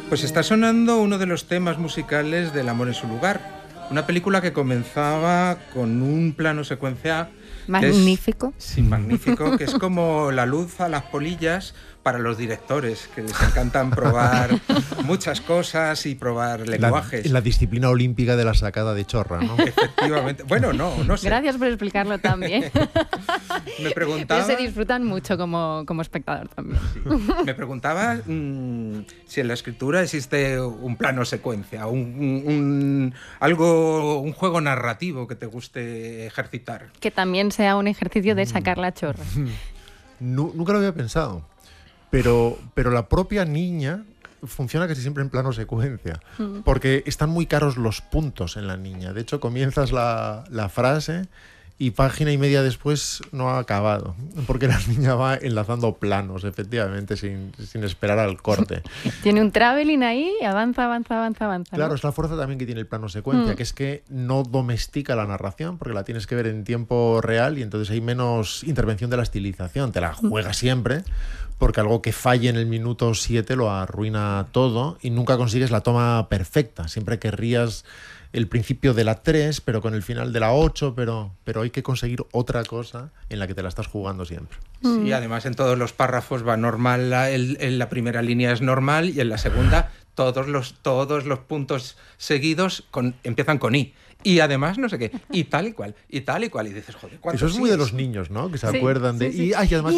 Pues está sonando uno de los temas musicales del Amor en su lugar, una película que comenzaba con un plano secuencia magnífico. Sí, magnífico, que es como la luz a las polillas para los directores, que les encantan probar muchas cosas y probar lenguajes. La disciplina olímpica de la sacada de chorra, ¿no? Efectivamente. Bueno, no sé. Gracias por explicarlo también. Me preguntaba... Pero se disfrutan mucho como espectador también. Sí. Me preguntaba si en la escritura existe un plano secuencia, un juego narrativo que te guste ejercitar. Que también sea un ejercicio de sacar la chorra. Nunca lo había pensado. Pero la propia niña funciona casi siempre en plano secuencia, porque están muy caros los puntos en la niña. De hecho, comienzas la frase y página y media después no ha acabado, porque la niña va enlazando planos, efectivamente, sin esperar al corte. Tiene un traveling ahí y avanza. Claro, ¿no? es la fuerza también que tiene el plano secuencia, que es que no domestica la narración, porque la tienes que ver en tiempo real y entonces hay menos intervención de la estilización. Te la juega siempre, porque algo que falle en el minuto 7 lo arruina todo y nunca consigues la toma perfecta. Siempre querrías el principio de la 3, pero con el final de la 8, pero hay que conseguir otra cosa en la que te la estás jugando siempre. Sí, además en todos los párrafos va normal, en la primera línea es normal y en la segunda todos los puntos seguidos empiezan con I. Y además no sé qué, y tal y cual. Y dices, joder, ¿cuántos Eso es muy sí? de los niños, ¿no? Que se acuerdan de... Sí. Y además...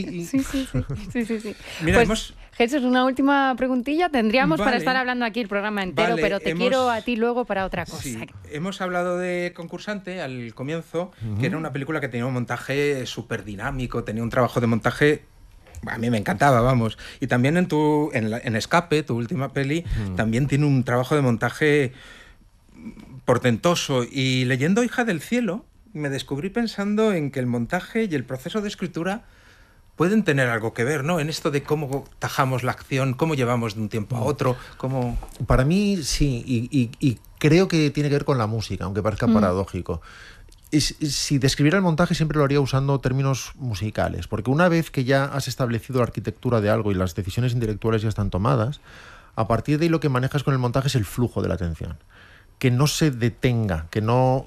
Sí. Mira, pues, Jesús, una última preguntilla. Tendríamos para Vale. estar hablando aquí el programa entero, pero quiero a ti luego para otra cosa. Sí, hemos hablado de Concursante al comienzo, que era una película que tenía un montaje súper dinámico, tenía un trabajo de montaje... A mí me encantaba, vamos. Y también en Escape, tu última peli, también tiene un trabajo de montaje portentoso. Y leyendo Hija del Cielo, me descubrí pensando en que el montaje y el proceso de escritura pueden tener algo que ver, ¿no? En esto de cómo tajamos la acción, cómo llevamos de un tiempo a otro, cómo... Para mí sí, y creo que tiene que ver con la música, aunque parezca paradójico. Si describiera el montaje siempre lo haría usando términos musicales, porque una vez que ya has establecido la arquitectura de algo y las decisiones intelectuales ya están tomadas, a partir de ahí lo que manejas con el montaje es el flujo de la atención. Que no se detenga, que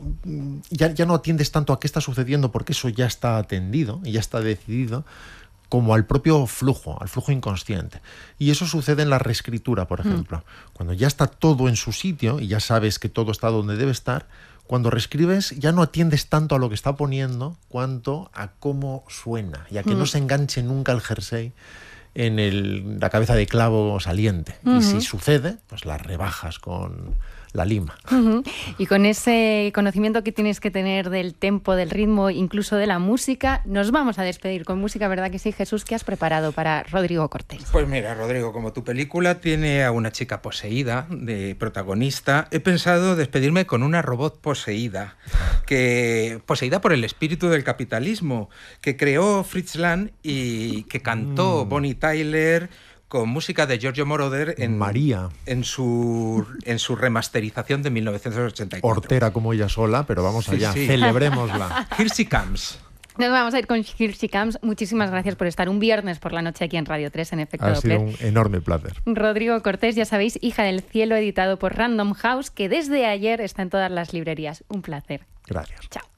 ya no atiendes tanto a qué está sucediendo porque eso ya está atendido y ya está decidido, como al propio flujo, al flujo inconsciente. Y eso sucede en la reescritura, por ejemplo. Cuando ya está todo en su sitio y ya sabes que todo está donde debe estar, cuando reescribes ya no atiendes tanto a lo que está poniendo cuanto a cómo suena y a que no se enganche nunca el jersey en la cabeza de clavo saliente. Y si sucede, pues la rebajas con la lima. Y con ese conocimiento que tienes que tener del tempo, del ritmo, incluso de la música, nos vamos a despedir con música, ¿verdad que sí, Jesús? ¿Qué has preparado para Rodrigo Cortés? Pues mira, Rodrigo, como tu película tiene a una chica poseída de protagonista, he pensado despedirme con una robot poseída poseída por el espíritu del capitalismo, que creó Fritz Lang y que cantó Bonnie Tyler con música de Giorgio Moroder en su remasterización de 1984. Hortera como ella sola, pero vamos allá, celebrémosla. Here She Comes. Nos vamos a ir con Here She Comes. Muchísimas gracias por estar un viernes por la noche aquí en Radio 3 en Efecto Doppler. Ha sido un enorme placer. Rodrigo Cortés, ya sabéis, Hija del Cielo, editado por Random House, que desde ayer está en todas las librerías. Un placer. Gracias. Chao.